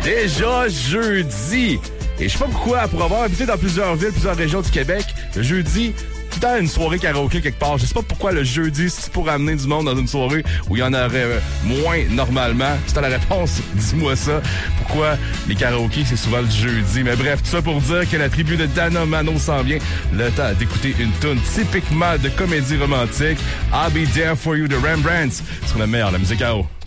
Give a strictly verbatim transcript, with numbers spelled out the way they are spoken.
Déjà jeudi. Et je sais pas pourquoi, pour avoir habité dans plusieurs villes, plusieurs régions du Québec, le jeudi, tout le temps une soirée karaoké quelque part. Je sais pas pourquoi le jeudi, c'est pour amener du monde dans une soirée où il y en aurait euh, moins normalement. Si t'as la réponse, dis-moi ça. Pourquoi les karaokés, c'est souvent le jeudi. Mais bref, tout ça pour dire que la tribu de Dana Mano s'en vient. Le temps d'écouter une tune typiquement de comédie romantique. I'll Be There For You de Rembrandt. C'est le meilleur, la musique à eau.